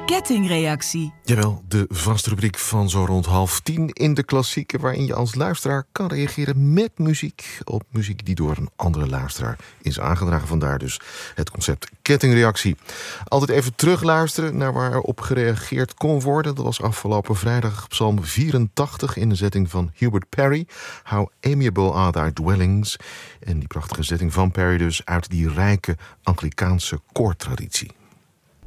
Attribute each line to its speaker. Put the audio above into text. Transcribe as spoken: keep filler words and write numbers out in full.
Speaker 1: Kettingreactie.
Speaker 2: Jawel, de vaste rubriek van zo rond half tien in de klassieken, waarin je als luisteraar kan reageren met muziek op muziek die door een andere luisteraar is aangedragen. Vandaar dus het concept kettingreactie. Altijd even terugluisteren naar waar op gereageerd kon worden. Dat was afgelopen vrijdag Psalm vierentachtig in de zetting van Hubert Parry. How amiable are thy dwellings. En die prachtige zetting van Parry dus uit die rijke Anglikaanse koortraditie.